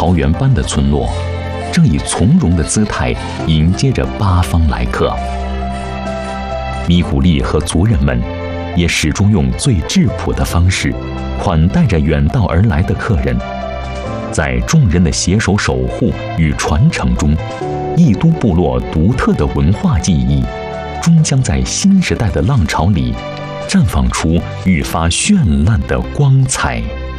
桃源般的村落，正以从容的姿态迎接着八方来客。咪古利和族人们也始终用最质朴的方式款待着远道而来的客人。在众人的携手守护与传承中，义都部落独特的文化记忆终将在新时代的浪潮里绽放出愈发绚烂的光彩。